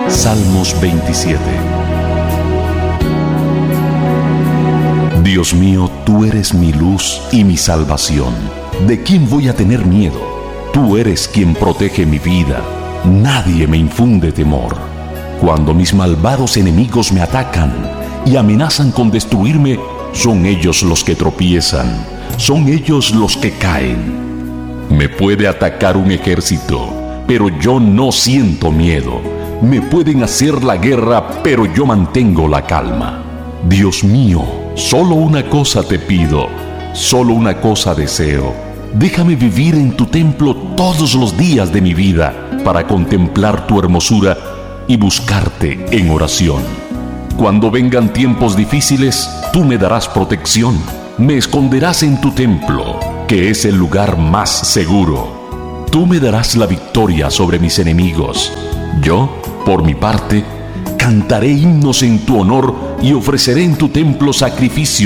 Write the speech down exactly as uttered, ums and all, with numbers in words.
Salmos veintisiete. Dios mío, tú eres mi luz y mi salvación. ¿De quién voy a tener miedo? Tú eres quien protege mi vida. Nadie me infunde temor. Cuando mis malvados enemigos me atacan y amenazan con destruirme, son ellos los que tropiezan, son ellos los que caen. Me puede atacar un ejército, pero yo no siento miedo. Me pueden hacer la guerra, pero yo mantengo la calma. Dios mío, solo una cosa te pido, solo una cosa deseo. Déjame vivir en tu templo todos los días de mi vida para contemplar tu hermosura y buscarte en oración. Cuando vengan tiempos difíciles, tú me darás protección. Me esconderás en tu templo, que es el lugar más seguro. Tú me darás la victoria sobre mis enemigos. Yo, por mi parte, cantaré himnos en tu honor y ofreceré en tu templo sacrificios